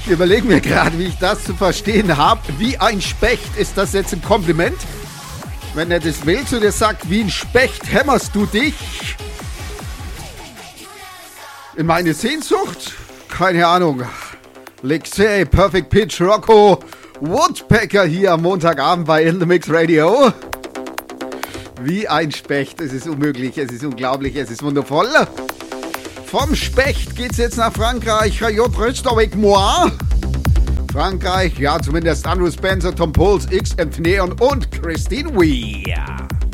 Ich überlege mir gerade, wie ich das zu verstehen habe. Wie ein Specht, ist das jetzt ein Kompliment? Wenn er das will, zu dir sagt, wie ein Specht hämmerst du dich in meine Sehnsucht? Keine Ahnung. Lexey, Perfect Pitch, Rocco, Woodpecker hier am Montagabend bei In The Mix Radio. Wie ein Specht, es ist unmöglich, es ist unglaublich, es ist wundervoll. Vom Specht geht's jetzt nach Frankreich. Je reste avec moi. Frankreich, ja zumindest Andrew Spencer, Tom Poles, X, Anthony und Christine Wee.